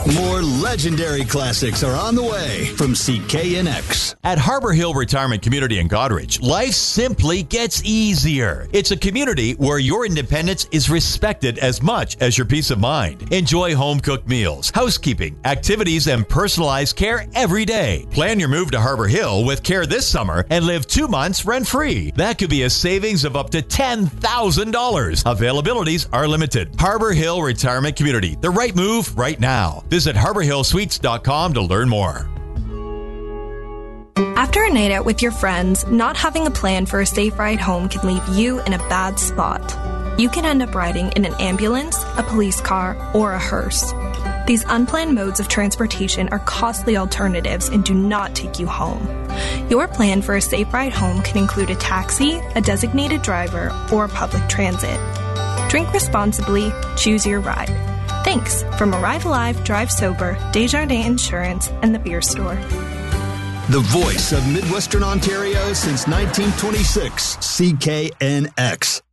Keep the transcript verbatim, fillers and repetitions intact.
More legendary classics are on the way from C K N X. At Harbor Hill Retirement Community in Goderich, life simply gets easier. It's a community where your independence is respected as much as your peace of mind. Enjoy home-cooked meals, housekeeping, activities, and personalized care every day. Plan your move to Harbor Hill with care this summer and live two months rent-free. That could be a savings of up to ten thousand dollars. Availabilities are limited. Harbor Hill Retirement Community, the right move right now. Visit harbor hill suites dot com to learn more. After a night out with your friends, not having a plan for a safe ride home can leave you in a bad spot. You can end up riding in an ambulance, a police car, or a hearse. These unplanned modes of transportation are costly alternatives and do not take you home. Your plan for a safe ride home can include a taxi, a designated driver, or public transit. Drink responsibly, choose your ride. Thanks from Arrive Alive, Drive Sober, Desjardins Insurance, and the Beer Store. The voice of Midwestern Ontario since nineteen twenty-six, C K N X.